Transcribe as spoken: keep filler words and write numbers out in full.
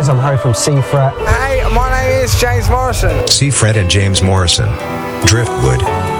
guys, I'm Harry from Seafret. Hey, my name is James Morrison. Seafret and James Morrison. Driftwood.